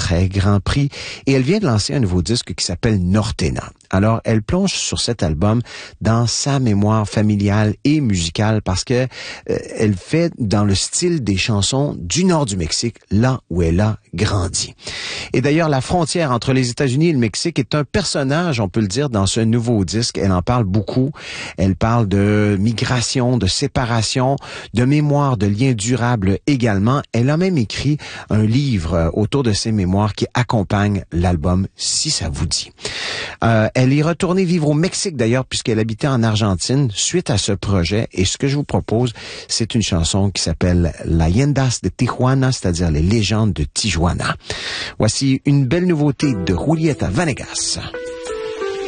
très grand prix et elle vient de lancer un nouveau disque qui s'appelle Nortena. Alors, elle plonge sur cet album dans sa mémoire familiale et musicale parce que elle fait dans le style des chansons du nord du Mexique, là où elle a grandi. Et d'ailleurs, la frontière entre les États-Unis et le Mexique est un personnage, on peut le dire, dans ce nouveau disque. Elle en parle beaucoup. Elle parle de migration, de séparation, de mémoire, de liens durables également. Elle a même écrit un livre autour de ses mémoires qui accompagne l'album, si ça vous dit. Elle est retournée vivre au Mexique d'ailleurs, puisqu'elle habitait en Argentine suite à ce projet. Et ce que je vous propose, c'est une chanson qui s'appelle Leyendas de Tijuana, c'est-à-dire les légendes de Tijuana. Voici une belle nouveauté de Julieta Venegas.